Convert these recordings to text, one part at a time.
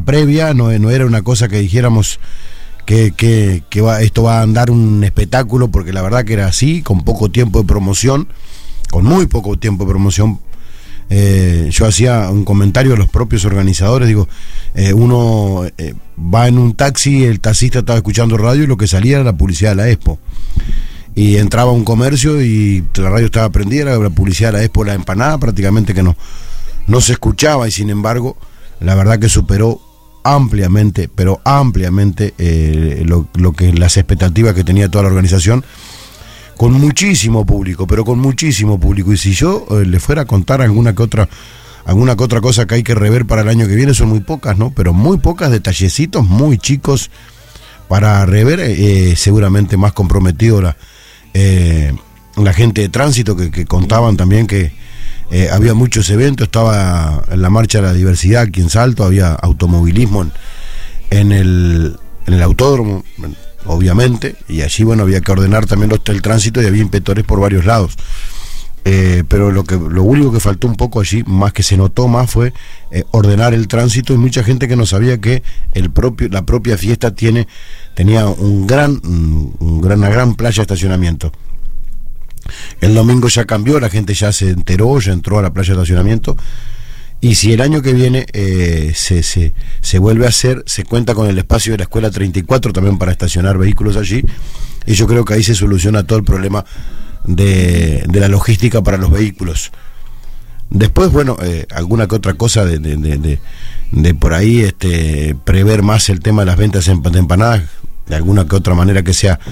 previa, no era una cosa que dijéramos que esto va a andar un espectáculo, porque la verdad que era así, con poco tiempo de promoción, con muy poco tiempo de promoción. Yo hacía un comentario a los propios organizadores, digo, uno va en un taxi, el taxista estaba escuchando radio y lo que salía era la publicidad de la Expo, y entraba a un comercio y la radio estaba prendida, era la publicidad de la Expo, la empanada prácticamente que no se escuchaba, y sin embargo la verdad que superó ampliamente, pero ampliamente lo que las expectativas que tenía toda la organización, con muchísimo público, pero con muchísimo público. Y si yo le fuera a contar alguna que otra cosa que hay que rever para el año que viene, son muy pocas, ¿no? Pero muy pocas, detallecitos muy chicos para rever, seguramente más comprometido la gente de tránsito, que contaban también que había muchos eventos, estaba en la Marcha de la Diversidad aquí en Salto, había automovilismo en el autódromo, obviamente, y allí, bueno, había que ordenar también el tránsito y había inspectores por varios lados. Pero lo único que faltó un poco allí, más que se notó más, fue ordenar el tránsito, y mucha gente que no sabía que la propia fiesta tenía una gran playa de estacionamiento. El domingo ya cambió, la gente ya se enteró, ya entró a la playa de estacionamiento, y si el año que viene se vuelve a hacer, se cuenta con el espacio de la Escuela 34 también para estacionar vehículos allí, y yo creo que ahí se soluciona todo el problema de la logística para los vehículos. Después, bueno, alguna que otra cosa de por ahí, prever más el tema de las ventas de empanadas, de alguna que otra manera que sea,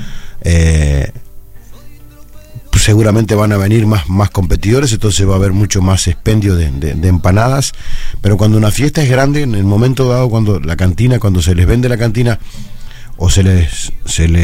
seguramente van a venir más competidores, entonces va a haber mucho más expendio de empanadas. Pero cuando una fiesta es grande, en el momento dado, cuando se les vende la cantina, o se les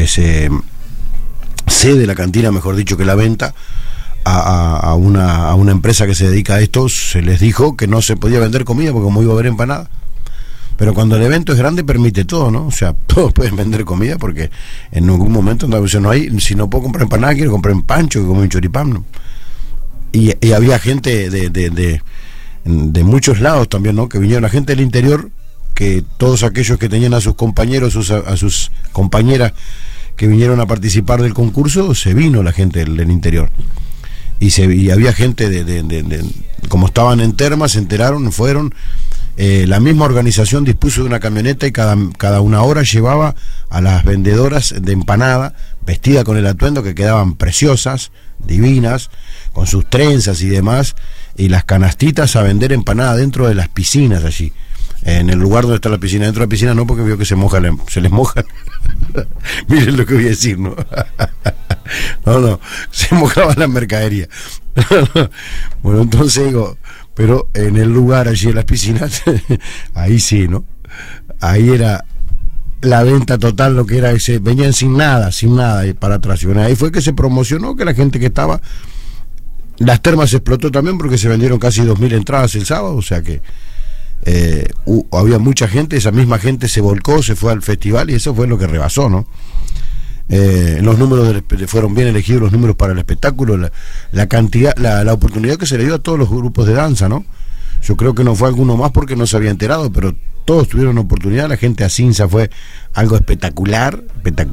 cede la cantina, mejor dicho, que la venta a una empresa que se dedica a esto, se les dijo que no se podía vender comida porque como iba a haber empanada. Pero cuando el evento es grande, permite todo, ¿no? O sea, todos pueden vender comida, porque en algún momento si no puedo comprar empanada, quiero comprar un pancho, que como un choripán, ¿no? Y había gente de muchos lados también, ¿no? Que vinieron, la gente del interior, que todos aquellos que tenían a sus compañeros, a sus compañeras que vinieron a participar del concurso, se vino la gente del interior. Y había gente como estaban en Terma, se enteraron, fueron. La misma organización dispuso de una camioneta, y cada una hora llevaba a las vendedoras de empanada, vestidas con el atuendo, que quedaban preciosas, divinas, con sus trenzas y demás, y las canastitas a vender empanada dentro de las piscinas allí, en el lugar donde está la piscina. Dentro de la piscina no, porque veo que se les moja. Miren lo que voy a decir, ¿no? No, se mojaba la mercadería. Bueno, entonces digo, pero en el lugar allí en las piscinas, ahí sí, ¿no? Ahí era la venta total, lo que era venían sin nada para atrás. Y bueno, ahí fue que se promocionó, que la gente que estaba, las Termas explotó también, porque se vendieron casi 2.000 entradas el sábado, o sea que había mucha gente, esa misma gente se volcó, se fue al festival, y eso fue lo que rebasó, ¿no? Los números fueron bien elegidos, los números para el espectáculo, la cantidad, la oportunidad que se le dio a todos los grupos de danza, ¿no? Yo creo que no fue alguno más porque no se había enterado, pero todos tuvieron oportunidad. La gente a Cinza fue algo espectacular.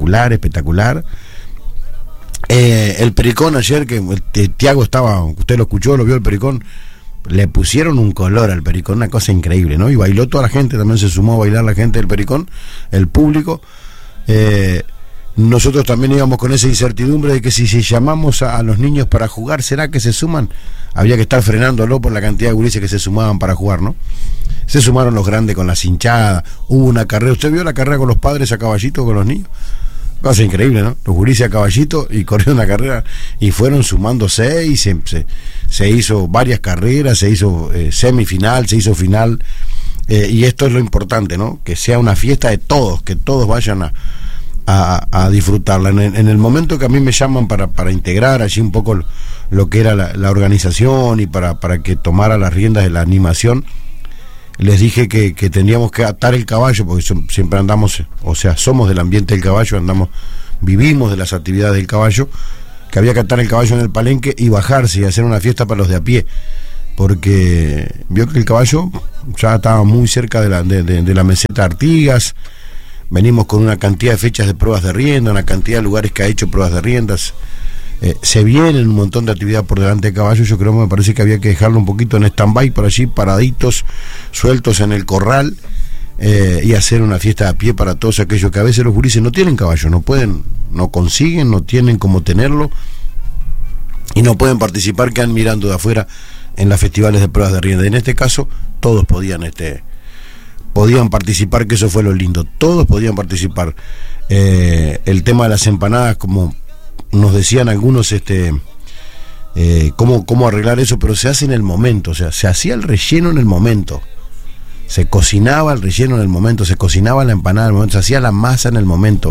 El Pericón ayer, que Tiago estaba, usted lo escuchó, lo vio el Pericón, le pusieron un color al Pericón, una cosa increíble, ¿no? Y bailó toda la gente, también se sumó a bailar la gente del Pericón, el público. Nosotros también íbamos con esa incertidumbre de que si llamamos a los niños para jugar, ¿será que se suman? Había que estar frenándolo por la cantidad de gurises que se sumaban para jugar, ¿no? Se sumaron los grandes con las hinchadas, hubo una carrera. ¿Usted vio la carrera con los padres a caballito, con los niños? Cosa increíble, ¿no? Los gurises a caballito, y corrió una carrera, y fueron sumándose, y se hizo varias carreras, se hizo semifinal, se hizo final, y esto es lo importante, ¿no? Que sea una fiesta de todos, que todos vayan a disfrutarla. En el momento que a mí me llaman para integrar allí un poco lo que era la organización, y para que tomara las riendas de la animación, les dije que teníamos que atar el caballo, porque siempre andamos, o sea, somos del ambiente del caballo, vivimos de las actividades del caballo, que había que atar el caballo en el palenque y bajarse y hacer una fiesta para los de a pie. porque vio que el caballo ya estaba muy cerca de la meseta Artigas. Venimos con una cantidad de fechas de pruebas de rienda, una cantidad de lugares que ha hecho pruebas de riendas. Se viene un montón de actividad por delante de caballo. Yo creo, me parece que había que dejarlo un poquito en stand-by por allí, paraditos, sueltos en el corral, y hacer una fiesta a pie para todos aquellos que a veces los gurises no tienen caballo, no pueden, no consiguen, no tienen cómo tenerlo y no pueden participar, quedan mirando de afuera en las festivales de pruebas de rienda. En este caso todos podían participar, que eso fue lo lindo, todos podían participar. El tema de las empanadas, como nos decían algunos, cómo arreglar eso, pero se hace en el momento, o sea, se hacía el relleno en el momento, se cocinaba el relleno en el momento, se cocinaba la empanada en el momento, se hacía la masa en el momento.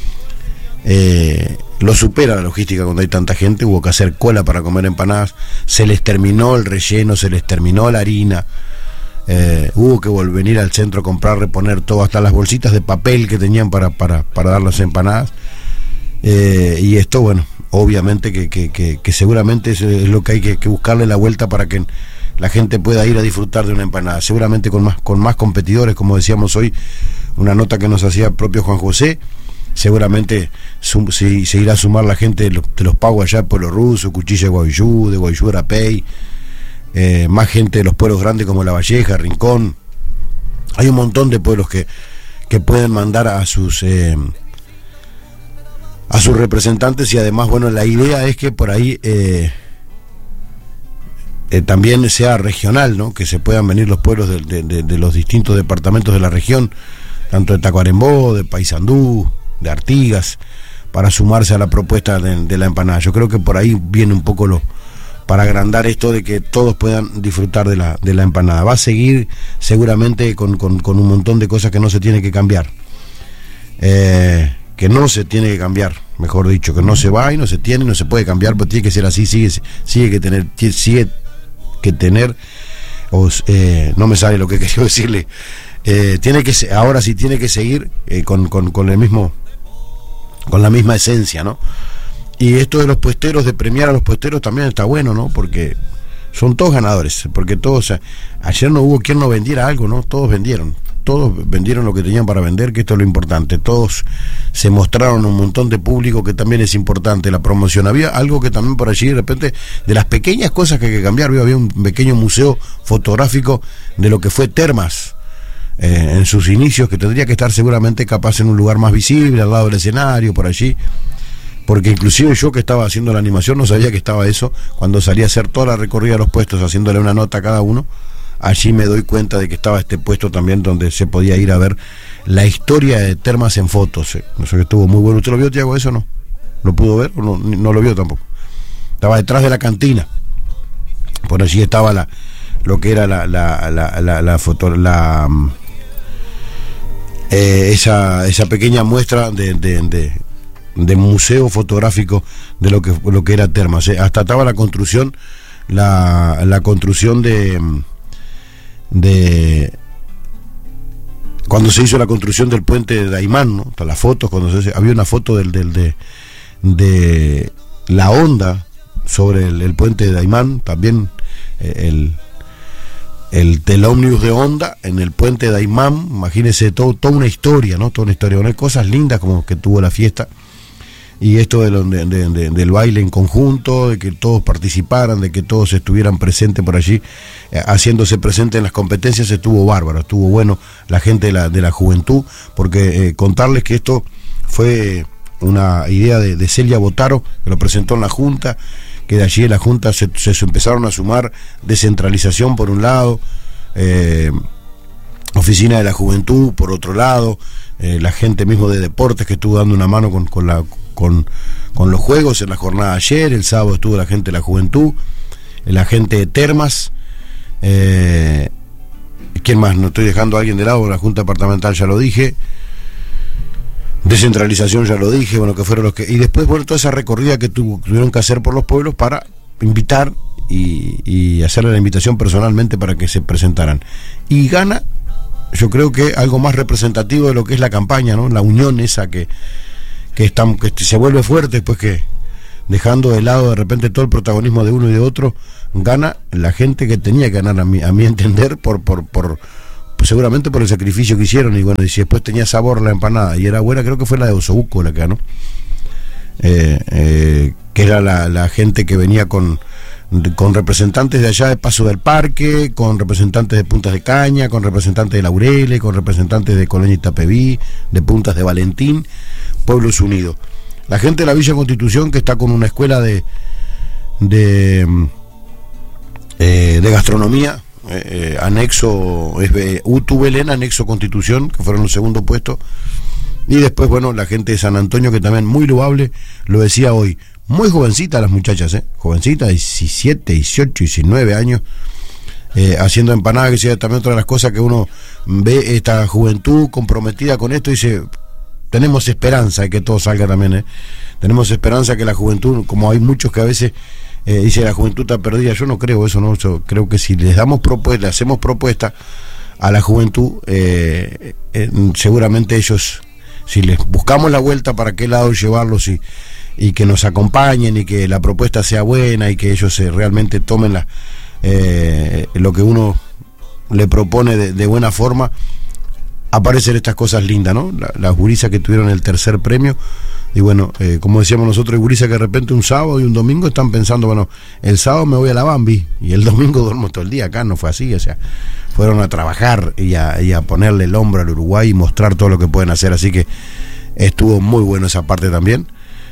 Lo supera la logística cuando hay tanta gente. Hubo que hacer cola para comer empanadas, se les terminó el relleno, se les terminó la harina, hubo que venir al centro a comprar, reponer todo, hasta las bolsitas de papel que tenían para dar las empanadas. Y esto, bueno, obviamente que seguramente es lo que hay que buscarle la vuelta para que la gente pueda ir a disfrutar de una empanada, seguramente con más competidores, como decíamos hoy, una nota que nos hacía el propio Juan José. Seguramente se irá a sumar la gente de los pagos allá de Pueblo Ruso, Cuchilla de Guayú, Arapey, más gente de los pueblos grandes como La Valleja, Rincón. Hay un montón de pueblos que pueden mandar a sus representantes, y además, bueno, la idea es que por ahí también sea regional, ¿no? Que se puedan venir los pueblos de los distintos departamentos de la región, tanto de Tacuarembó, de Paysandú, de Artigas, para sumarse a la propuesta de la empanada. Yo creo que por ahí viene un poco para agrandar esto de que todos puedan disfrutar de la empanada. Va a seguir seguramente con un montón de cosas que no se tiene que cambiar, mejor dicho, que no se va y no se puede cambiar, pero tiene que ser así, sigue que tener, no me sale lo que quería decirle, ahora sí tiene que seguir con la misma esencia, ¿no? Y esto de los puesteros, de premiar a los puesteros, también está bueno, ¿no? Porque son todos ganadores, porque todos, ayer no hubo quien no vendiera algo, ¿no? Todos vendieron lo que tenían para vender, que esto es lo importante. Todos se mostraron un montón de público, que también es importante. La promoción, había algo que también por allí, de repente, de las pequeñas cosas que hay que cambiar, había un pequeño museo fotográfico de lo que fue Termas en sus inicios, que tendría que estar seguramente capaz en un lugar más visible, al lado del escenario, por allí, porque inclusive yo, que estaba haciendo la animación, no sabía que estaba eso. Cuando salí a hacer toda la recorrida de los puestos, haciéndole una nota a cada uno, allí me doy cuenta de que estaba este puesto también, donde se podía ir a ver la historia de Termas en fotos. No sé, que estuvo muy bueno. ¿Usted lo vio, Tiago, eso, no? ¿Lo pudo ver o no lo vio tampoco? Estaba detrás de la cantina, por allí estaba lo que era la foto, esa pequeña muestra de museo fotográfico de lo que era Termas. Hasta estaba la construcción de cuando se hizo la construcción del puente de Daimán, ¿no? Hasta las fotos, había una foto de la onda sobre el puente de Daimán, también el telómnibus de Honda en el puente de Daimán. Imagínense toda una historia, ¿no? Toda una historia, hay cosas lindas como que tuvo la fiesta, y esto del baile en conjunto, de que todos participaran, de que todos estuvieran presentes por allí, haciéndose presente en las competencias. Estuvo bárbaro, estuvo bueno la gente de la juventud, porque contarles que esto fue una idea de Celia Botaro, que lo presentó en la Junta, que de allí en la Junta se empezaron a sumar descentralización por un lado, oficina de la juventud por otro lado, la gente mismo de deportes que estuvo dando una mano con los juegos en la jornada de ayer. El sábado estuvo la gente de la juventud, la gente de Termas, ¿quién más? No estoy dejando a alguien de lado. La Junta Departamental ya lo dije, descentralización ya lo dije, bueno, que fueron los que... Y después, bueno, toda esa recorrida que tuvieron que hacer por los pueblos para invitar y hacerle la invitación personalmente para que se presentaran. Y gana, yo creo que algo más representativo de lo que es la campaña, ¿no? La unión esa que se vuelve fuerte después, que dejando de lado de repente todo el protagonismo de uno y de otro, gana la gente que tenía que ganar, a mi entender, seguramente por el sacrificio que hicieron. Y bueno, y si después tenía sabor la empanada y era buena, creo que fue la de Osobuco la que ganó, que era la gente que venía con representantes de allá de Paso del Parque, con representantes de Puntas de Caña, con representantes de Laureles, con representantes de Colonia Itapeví, de Puntas de Valentín, Pueblos Unidos. La gente de la Villa Constitución, que está con una escuela de gastronomía, anexo UTU Belén, anexo Constitución, que fueron el segundo puesto. Y después, bueno, la gente de San Antonio, que también muy loable, lo decía hoy, muy jovencitas las muchachas, jovencitas, 17, 18, 19 años, haciendo empanadas, que sea también otra de las cosas que uno ve, esta juventud comprometida con esto, y dice, tenemos esperanza de que todo salga también, tenemos esperanza que la juventud, como hay muchos que a veces dice la juventud está perdida, yo no creo eso, no, yo creo que si les damos propuestas, le hacemos propuestas a la juventud, seguramente ellos, si les buscamos la vuelta para qué lado llevarlos y que nos acompañen y que la propuesta sea buena y que ellos realmente tomen lo que uno le propone de buena forma, aparecen estas cosas lindas, ¿no? Las gurisas que tuvieron el tercer premio. Y bueno, como decíamos nosotros, hay gurisas que de repente un sábado y un domingo están pensando, bueno, el sábado me voy a la Bambi y el domingo duermo todo el día. Acá no fue así, o sea, fueron a trabajar y a ponerle el hombro al Uruguay y mostrar todo lo que pueden hacer. Así que estuvo muy bueno esa parte también.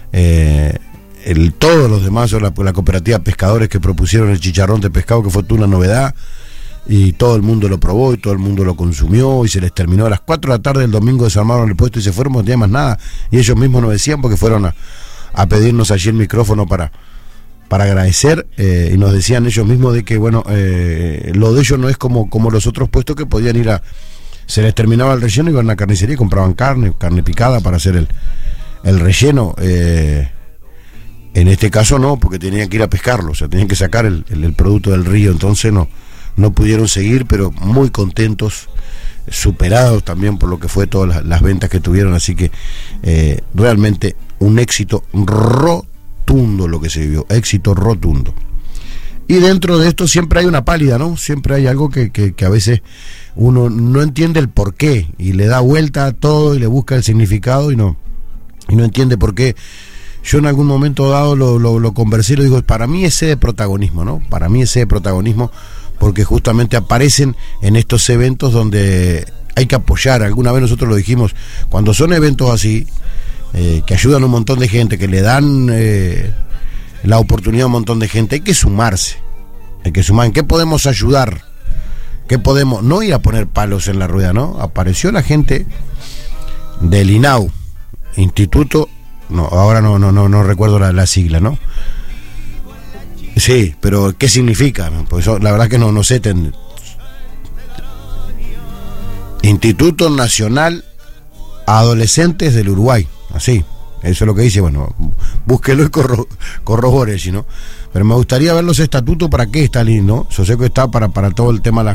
Todos los demás, la cooperativa de pescadores que propusieron el chicharrón de pescado, que fue toda una novedad, y todo el mundo lo probó y todo el mundo lo consumió, y se les terminó a las 4 de la tarde del domingo, desarmaron el puesto y se fueron, no tenía más nada, y ellos mismos nos decían, porque fueron a pedirnos allí el micrófono para agradecer, y nos decían ellos mismos de que bueno, lo de ellos no es como los otros puestos que podían ir se les terminaba el relleno, iban a la carnicería y compraban carne picada para hacer el relleno. En este caso no, porque tenían que ir a pescarlo, o sea, tenían que sacar el producto del río, entonces no pudieron seguir, pero muy contentos, superados también por lo que fue todas las ventas que tuvieron, así que realmente un éxito rotundo lo que se vivió, éxito rotundo. Y dentro de esto siempre hay una pálida, ¿no? Siempre hay algo que a veces uno no entiende el porqué y le da vuelta a todo y le busca el significado y no entiende por qué. Yo en algún momento dado lo conversé y lo digo, para mí es de protagonismo, ¿no? Para mí es de protagonismo, porque justamente aparecen en estos eventos donde hay que apoyar. Alguna vez nosotros lo dijimos, cuando son eventos así, que ayudan a un montón de gente, que le dan la oportunidad a un montón de gente, hay que sumarse, ¿en qué podemos ayudar? ¿Qué podemos? No ir a poner palos en la rueda, ¿no? Apareció la gente del INAU, Instituto, ahora no recuerdo la sigla, ¿no? Sí, pero ¿qué significa? Pues la verdad que no sé. Instituto Nacional Adolescentes del Uruguay, así, eso es lo que dice. Bueno, búsquelo y corrobore, si no. Pero me gustaría ver los estatutos, para qué está lindo. Yo sé que está para todo el tema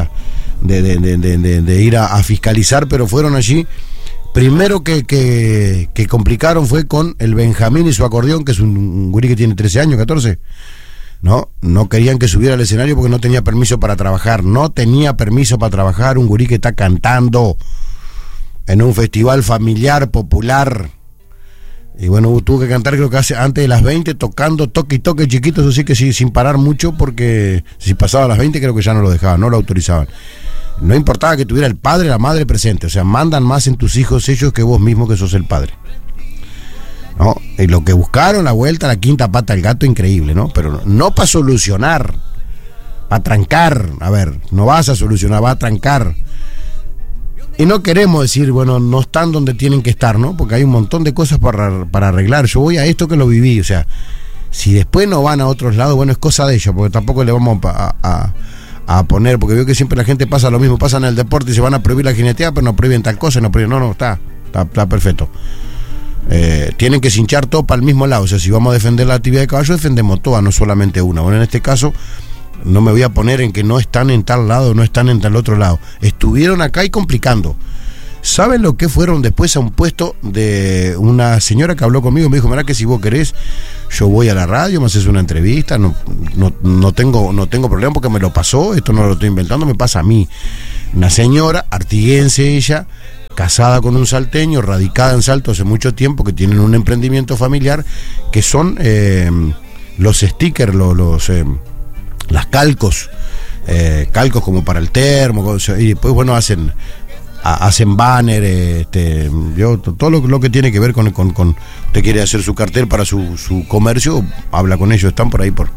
de ir a fiscalizar, pero fueron allí. Primero que complicaron fue con el Benjamín y su acordeón, que es un gurí que tiene 13 años, 14. No querían que subiera al escenario porque no tenía permiso para trabajar. No tenía permiso para trabajar un gurí que está cantando en un festival familiar, popular. Y bueno, tuvo que cantar, creo que antes de las 20, tocando toque y toque chiquito, eso sí que sí, sin parar mucho, porque si pasaba las 20 creo que ya no lo dejaban, no lo autorizaban. No importaba que tuviera el padre o la madre presente, o sea, mandan más en tus hijos ellos que vos mismo, que sos el padre, ¿no? Y lo que buscaron, la vuelta, la quinta pata al gato, increíble, ¿no? Pero no para solucionar, para trancar. A ver, no vas a solucionar, vas a trancar. Y no queremos decir, bueno, no están donde tienen que estar, ¿no? Porque hay un montón de cosas para arreglar. Yo voy a esto que lo viví, o sea, si después no van a otros lados, bueno, es cosa de ellos, porque tampoco le vamos a poner, porque veo que siempre la gente pasa lo mismo, pasan en el deporte y se van a prohibir la jineteada, pero no prohíben tal cosa, no, está perfecto. Tienen que cinchar todo para el mismo lado, o sea, si vamos a defender la actividad de caballo, defendemos todas, no solamente una. Bueno, en este caso no me voy a poner en que no están en tal lado, no están en tal otro lado. Estuvieron acá y complicando. ¿Saben lo que fueron después a un puesto de una señora que habló conmigo? Me dijo, mirá que si vos querés, yo voy a la radio, me haces una entrevista, no tengo problema porque me lo pasó, esto no lo estoy inventando, me pasa a mí. Una señora, artiguense ella, casada con un salteño, radicada en Salto hace mucho tiempo, que tienen un emprendimiento familiar, que son los stickers, las calcos como para el termo, y después, bueno, hacen banner, todo lo que tiene que ver con usted quiere hacer su cartel para su comercio, habla con ellos, están por ahí por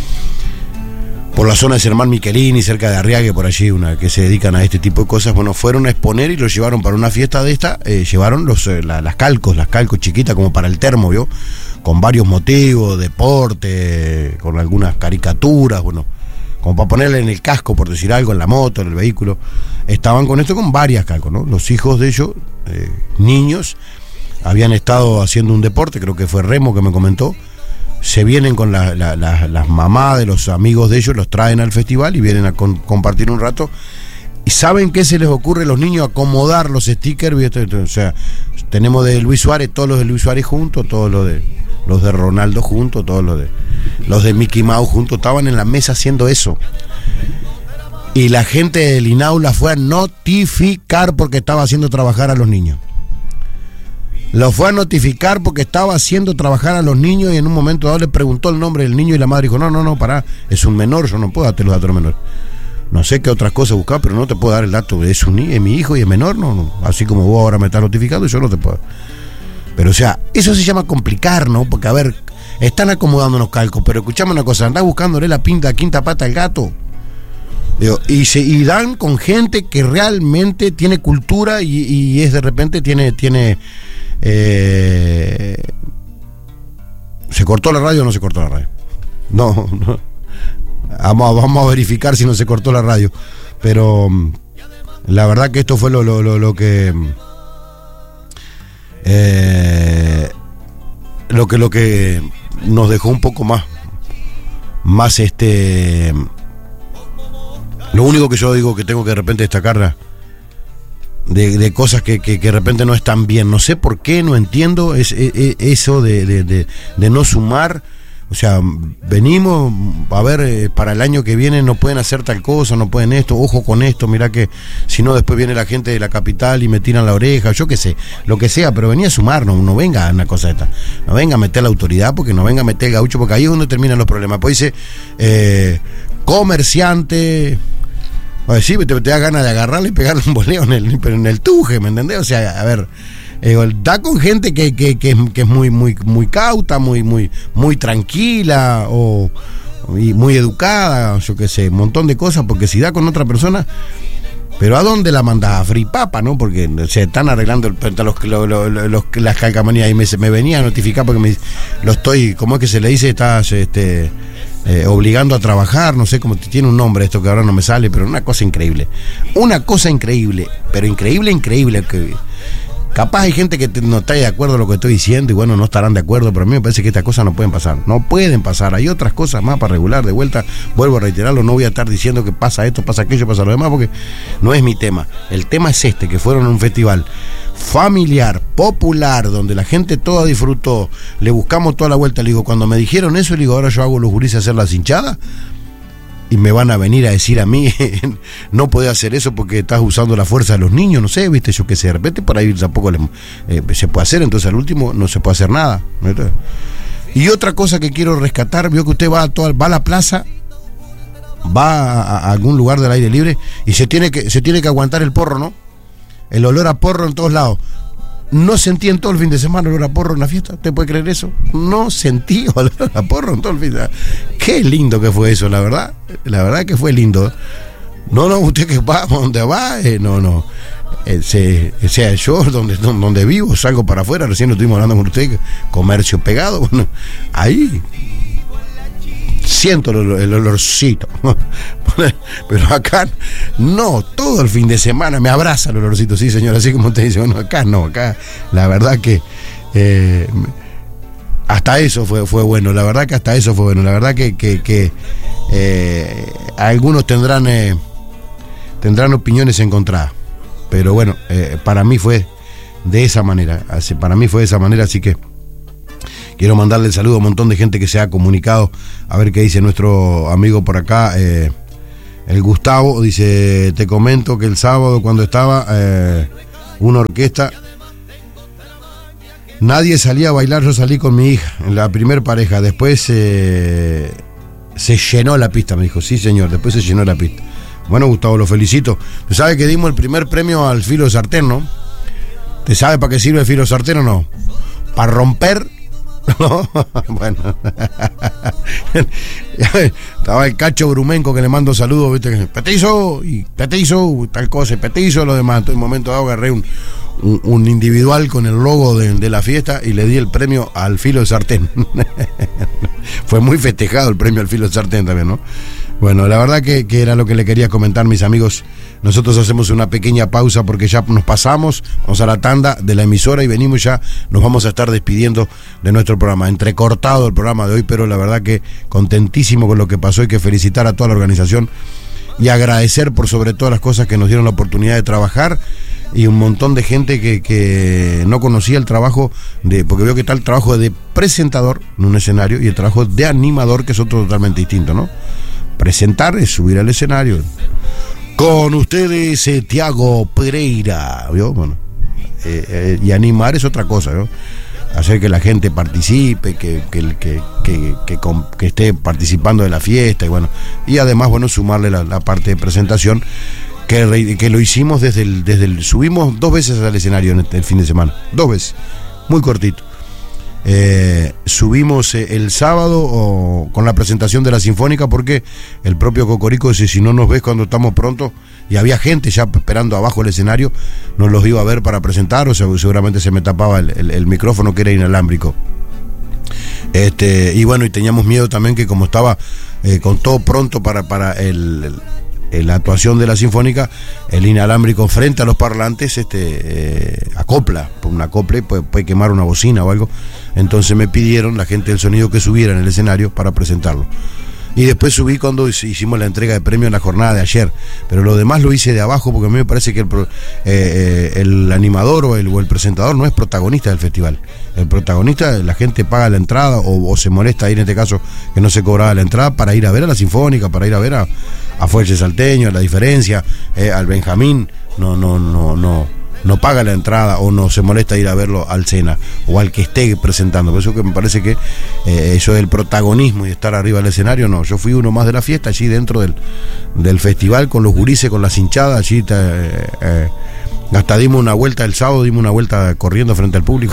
la zona de Germán Michelini, cerca de Arriague, por allí, que se dedican a este tipo de cosas. Bueno, fueron a exponer y lo llevaron para una fiesta de esta, llevaron las calcos chiquitas como para el termo, ¿vio? Con varios motivos, deporte, con algunas caricaturas, bueno, como para ponerle en el casco, por decir algo, en la moto, en el vehículo. Estaban con esto, con varias calcos, ¿no? Los hijos de ellos, niños, habían estado haciendo un deporte, creo que fue remo que me comentó. Se vienen con las mamás de los amigos de ellos, los traen al festival y vienen a compartir un rato. ¿Y saben qué se les ocurre a los niños? Acomodar los stickers. O sea, tenemos de Luis Suárez, todos los de Luis Suárez juntos, todos los de Ronaldo juntos, todos los de Mickey Mouse juntos. Estaban en la mesa haciendo eso. Y la gente del INAU la fue a notificar porque estaba haciendo trabajar a los niños. Lo fue a notificar porque estaba haciendo trabajar a los niños, y en un momento dado le preguntó el nombre del niño y la madre dijo, no, pará, es un menor, yo no puedo darte los datos de menor. No sé qué otras cosas buscar, pero no te puedo dar el dato, es mi hijo y es menor, no. Así como vos ahora me estás notificando, yo no te puedo. Pero o sea, eso se llama complicar, ¿no? Porque a ver, están acomodando los calcos, pero escuchame una cosa, andás buscándole la quinta pata al gato. Digo, y dan con gente que realmente tiene cultura y es de repente tiene ¿se cortó la radio o no se cortó la radio? No. Vamos a verificar si no se cortó la radio. Pero la verdad que esto fue lo que nos dejó un poco más lo único que yo digo que tengo que de repente destacar de cosas que de repente no están bien, no sé por qué, no entiendo eso de no sumar. O sea, venimos a ver, para el año que viene no pueden hacer tal cosa, no pueden esto, ojo con esto, mirá que si no después viene la gente de la capital y me tiran la oreja, yo qué sé, lo que sea, pero venía a sumar, no venga a una cosa esta, no venga a meter la autoridad, porque no venga a meter el gaucho, porque ahí es donde terminan los problemas. Pues dice, comerciante, sí, te da ganas de agarrarle y pegarle un boleo pero en el tuje, ¿me entendés? O sea, a ver, da con gente que es muy cauta, muy tranquila y muy educada, yo qué sé, un montón de cosas, porque si da con otra persona, pero ¿a dónde la mandás? A Fripapa, ¿no? Porque se están arreglando las calcamanías y me venía a notificar porque lo estoy, ¿cómo es que se le dice? Estás obligando a trabajar, no sé cómo tiene un nombre esto que ahora no me sale, pero una cosa increíble, pero increíble que capaz hay gente que no está de acuerdo con lo que estoy diciendo y bueno, no estarán de acuerdo, pero a mí me parece que estas cosas no pueden pasar, hay otras cosas más para regular. De vuelta, vuelvo a reiterarlo, no voy a estar diciendo que pasa esto, pasa aquello, pasa lo demás, porque no es mi tema. El tema es que fueron a un festival familiar, popular, donde la gente toda disfrutó, le buscamos toda la vuelta. Le digo, cuando me dijeron eso, le digo, ahora yo hago los gurises hacer las hinchadas y me van a venir a decir a mí no podés hacer eso porque estás usando la fuerza de los niños, no sé, viste, yo qué sé, de repente por ahí tampoco se puede hacer, entonces al último no se puede hacer nada. Y otra cosa que quiero rescatar, vio que usted va a la plaza, va a algún lugar del aire libre y se tiene que aguantar el porro, ¿no? El olor a porro en todos lados. No sentí en todo el fin de semana olor a porro en la fiesta. ¿Usted puede creer eso? No sentí olor a porro en todo el fin de semana. Qué lindo que fue eso, la verdad. La verdad que fue lindo. No, usted que va, donde va, no. O sea, yo donde vivo, salgo para afuera, recién lo estuvimos hablando con usted, comercio pegado, bueno, ahí siento el olorcito. Pero acá no, todo el fin de semana me abraza el olorcito, sí señor, así como usted dice, bueno, acá no, acá la verdad que hasta eso fue bueno, la verdad que hasta eso fue bueno, la verdad que algunos tendrán opiniones encontradas. pero bueno, para mí fue de esa manera, así que quiero mandarle el saludo a un montón de gente que se ha comunicado, a ver qué dice nuestro amigo por acá, el Gustavo, dice, te comento que el sábado cuando estaba una orquesta, nadie salía a bailar, yo salí con mi hija, en la primer pareja, después se llenó la pista, me dijo, sí señor, después se llenó la pista. Bueno, Gustavo, lo felicito. ¿Te sabe que dimos el primer premio al filo de sartén, no? ¿Te sabe para qué sirve el filo de sartén o no? Para romper. ¿No? Bueno. Estaba el Cacho Brumenco que le mando saludos, ¿viste? Petizo, tal cosa, y petizo, lo demás. En un momento dado agarré un individual con el logo de la fiesta y le di el premio al filo de sartén. Fue muy festejado el premio al filo de sartén también, ¿no? Bueno, la verdad que era lo que le quería comentar, mis amigos. Nosotros hacemos una pequeña pausa porque ya nos pasamos, vamos a la tanda de la emisora y venimos ya, nos vamos a estar despidiendo de nuestro programa. Entrecortado el programa de hoy, pero la verdad que contentísimo con lo que pasó y que felicitar a toda la organización y agradecer por sobre todas las cosas que nos dieron la oportunidad de trabajar y un montón de gente que no conocía el trabajo porque veo que está el trabajo de presentador en un escenario y el trabajo de animador, que es otro totalmente distinto, ¿no? Presentar es subir al escenario. Con ustedes, Tiago Pereira, ¿vio? Bueno, y animar es otra cosa, ¿no? Hacer que la gente participe, que esté participando de la fiesta, y bueno, y además, bueno, sumarle la parte de presentación, que lo hicimos subimos 2 veces al escenario en el fin de semana, 2 veces, muy cortito. Subimos el sábado con la presentación de la Sinfónica, porque el propio Cocorico dice, si no nos ves cuando estamos pronto, y había gente ya esperando abajo del escenario, nos los iba a ver para presentar, o sea, seguramente se me tapaba el micrófono, que era inalámbrico. Y bueno, y teníamos miedo también que como estaba con todo pronto para la actuación de la Sinfónica, el inalámbrico frente a los parlantes acopla, por una acople puede quemar una bocina o algo. Entonces me pidieron la gente del sonido que subiera en el escenario para presentarlo. Y después subí cuando hicimos la entrega de premios en la jornada de ayer, pero lo demás lo hice de abajo, porque a mí me parece que el animador o el presentador no es protagonista del festival. El protagonista, la gente paga la entrada o se molesta ahí, en este caso que no se cobraba la entrada, para ir a ver a la Sinfónica, para ir a ver a Fuerte Salteño, a La Diferencia, al Benjamín. No paga la entrada o no se molesta ir a verlo al Sena o al que esté presentando. Por eso que me parece que eso del protagonismo y estar arriba del escenario, no. Yo fui uno más de la fiesta, allí dentro del festival, con los gurises, con las hinchadas, allí hasta dimos una vuelta el sábado, dimos una vuelta corriendo frente al público.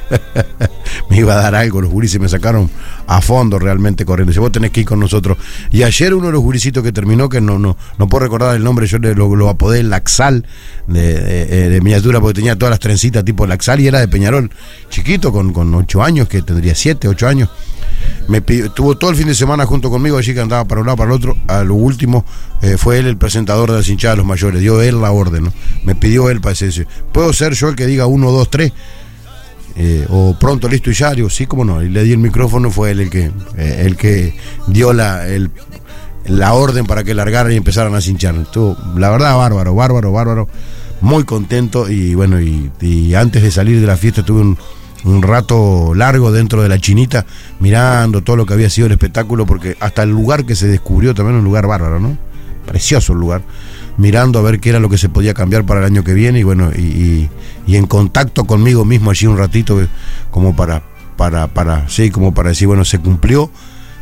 Me iba a dar algo, los gurises me sacaron a fondo realmente corriendo. Dice, vos tenés que ir con nosotros. Y ayer uno de los gurisitos que terminó, que no puedo recordar el nombre, yo lo apodé Laxal de miniatura, porque tenía todas las trencitas tipo Laxal y era de Peñarol, chiquito, con 8 años, que tendría 7, 8 años. Estuvo todo el fin de semana junto conmigo, allí que andaba para un lado, para el otro. A lo último fue él el presentador de las hinchadas de los mayores, dio él la orden, ¿no? Me pidió él para ese, ¿puedo ser yo el que diga 1, 2, 3? O pronto, listo y ya, digo, sí, cómo no, y le di el micrófono, fue él el que dio la orden para que largaran y empezaran a cinchar. Estuvo, la verdad, bárbaro, muy contento. Y bueno, y antes de salir de la fiesta tuve un rato largo dentro de la Chinita, mirando todo lo que había sido el espectáculo, porque hasta el lugar que se descubrió también es un lugar bárbaro, ¿no? Precioso el lugar, mirando a ver qué era lo que se podía cambiar para el año que viene, y bueno, y en contacto conmigo mismo allí un ratito, como para decir, bueno, se cumplió,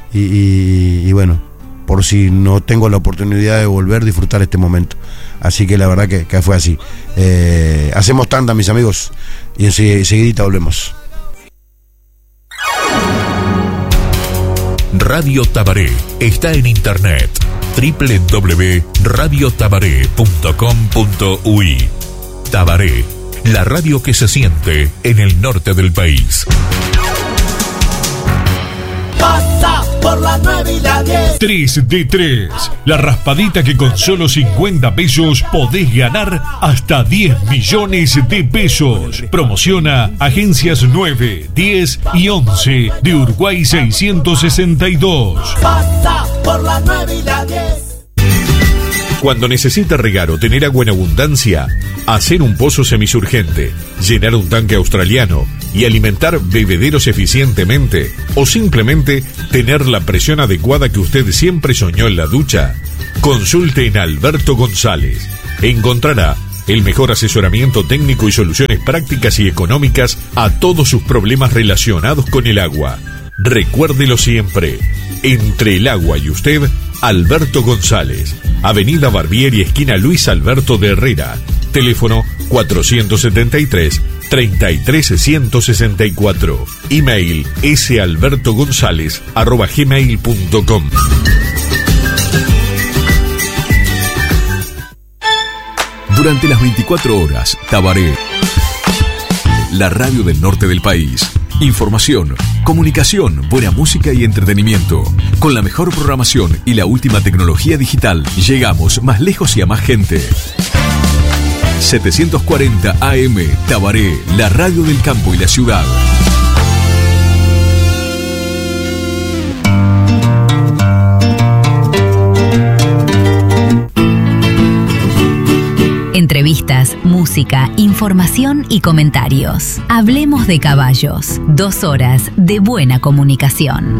y bueno, por si no tengo la oportunidad de volver a disfrutar este momento. Así que la verdad que fue así. Hacemos tanda, mis amigos, y enseguidita volvemos. Radio Tabaré está en internet www.radiotabaré.com.uy. Tabaré, la radio que se siente en el norte del país. Pasa por la 9 y la 10. 3 de 3, la raspadita que con solo 50 pesos podés ganar hasta 10 millones de pesos. Promociona Agencias 9, 10 y 11 de Uruguay 662. Pasa por la 9 y la 10. Cuando necesita regar o tener agua en abundancia, hacer un pozo semisurgente, llenar un tanque australiano y alimentar bebederos eficientemente, o simplemente tener la presión adecuada que usted siempre soñó en la ducha, consulte en Alberto González. Encontrará el mejor asesoramiento técnico y soluciones prácticas y económicas a todos sus problemas relacionados con el agua. Recuérdelo siempre, entre el agua y usted, Alberto González, Avenida Barbieri, esquina Luis Alberto de Herrera, teléfono 473-33164, email salbertogonzalez@gmail.com. Durante las 24 horas, Tabaré, la radio del norte del país. Información, comunicación, buena música y entretenimiento. Con la mejor programación y la última tecnología digital, llegamos más lejos y a más gente. 740 AM, Tabaré, la radio del campo y la ciudad. Entrevistas, música, información y comentarios. Hablemos de caballos. 2 horas de buena comunicación.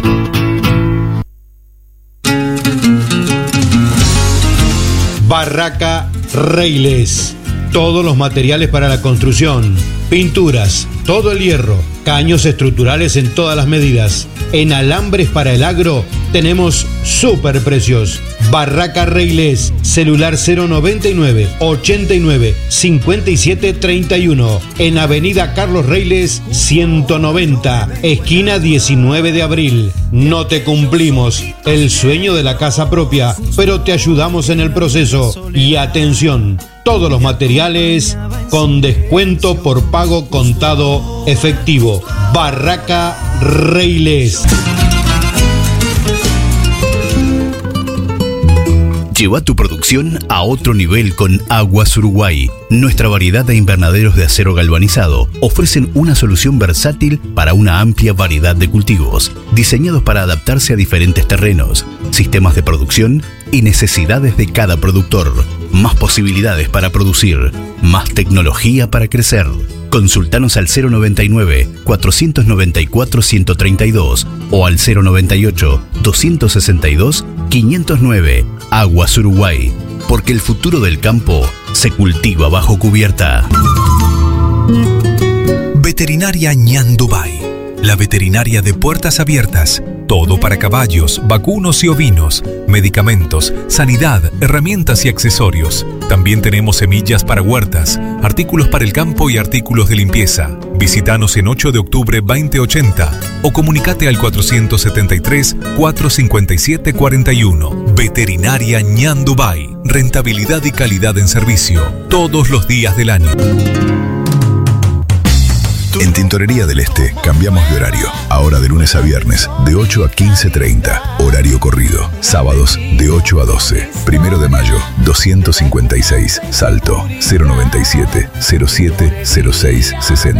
Barraca Reiles. Todos los materiales para la construcción. Pinturas, todo el hierro, caños estructurales en todas las medidas. En alambres para el agro tenemos super precios. Barraca Reiles, celular 099 89 57 31, en Avenida Carlos Reiles 190, esquina 19 de abril. No te cumplimos el sueño de la casa propia, pero te ayudamos en el proceso. Y atención, todos los materiales con descuento por pago contado efectivo. Barraca Reiles. Lleva tu producción a otro nivel con Aguas Uruguay. Nuestra variedad de invernaderos de acero galvanizado ofrecen una solución versátil para una amplia variedad de cultivos, diseñados para adaptarse a diferentes terrenos, sistemas de producción y necesidades de cada productor. Más posibilidades para producir, más tecnología para crecer. Consultanos al 099-494-132 o al 098-262-509. Aguas Uruguay, porque el futuro del campo se cultiva bajo cubierta. Veterinaria Ñandubay, la veterinaria de puertas abiertas. Todo para caballos, vacunos y ovinos, medicamentos, sanidad, herramientas y accesorios. También tenemos semillas para huertas, artículos para el campo y artículos de limpieza. Visítanos en 8 de octubre 2080 o comunicate al 477-457-41. Veterinaria Ñandubay, rentabilidad y calidad en servicio, todos los días del año. En Tintorería del Este cambiamos de horario. Ahora de lunes a viernes, de 8 a 15:30. Horario corrido. Sábados, de 8 a 12. 1 de mayo, 256. Salto, 097 07 06 60.